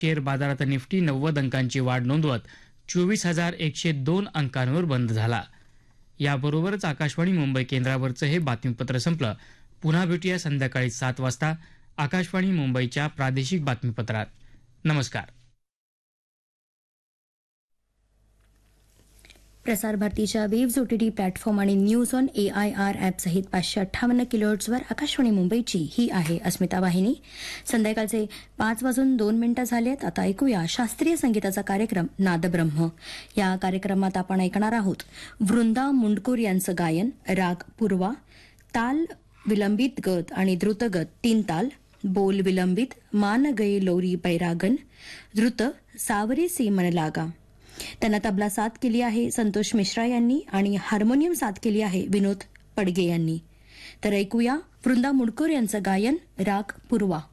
Share बाजारात Nifty 90 अंकांची वाढ नोंदवत 24,102 अंकांवर बंद झाला. याबरोबरच आकाशवाणी मुंबई केंद्रावरचं हे बातमीपत्र संपलं. पुन्हा भेटूया संध्याकाळी 7 वाजता आकाशवाणी मुंबईच्या प्रादेशिक बातमीपत्रात. नमस्कार. प्रसार भारतीच्या वेव्ज ओटीटी प्लॅटफॉर्म आणि न्यूज ऑन AIR ॲप सहित 558 किलोहर्ट्झवर आकाशवाणी मुंबईची ही आहे अस्मिता वाहिनी. संध्याकाळचे 5:02 झालेत. आता ऐकूया शास्त्रीय संगीताचा कार्यक्रम नादब्रह्म. या कार्यक्रमात आपण ऐकणार आहोत वृंदा मुंडकूर यांचं गायन, राग पूर्वा, ताल विलंबित गत आणि द्रुतगत 3 ताल, बोल विलंबित, मान गये लोरी पैरागन, द्रुत सावरे से मन लागा. त्यांना तबला साथ केली आहे संतोष मिश्रा यांनी आणि हार्मोनियम साथ केली आहे विनोद पडगे यांनी. तर ऐकूया वृंदा मुंडकूर यांचं गायन, राग पूर्वा.